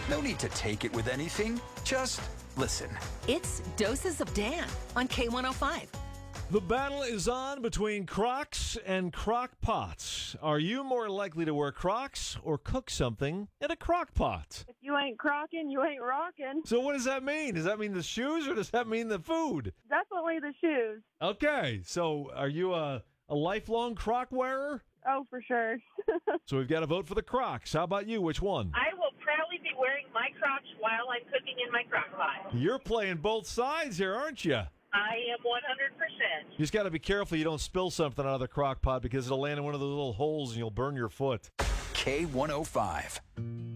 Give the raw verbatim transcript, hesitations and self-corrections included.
No need to take it with anything. Just listen. It's Doses of Dan on K one oh five. The battle is on between Crocs and crock pots. Are you more likely to wear Crocs or cook something in a crock pot? If you ain't crocking, you ain't rocking. So what does that mean? Does that mean the shoes or does that mean the food? Definitely the shoes. Okay, so are you a, a lifelong Croc wearer? Oh, for sure. So we've got to vote for the Crocs. How about you? Which one? I will proudly be wearing my Crocs while I'm cooking in my crock pot. You're playing both sides here, aren't you? I am one hundred percent. You just got to be careful you don't spill something out of the crock pot because it'll land in one of those little holes and you'll burn your foot. K one oh five.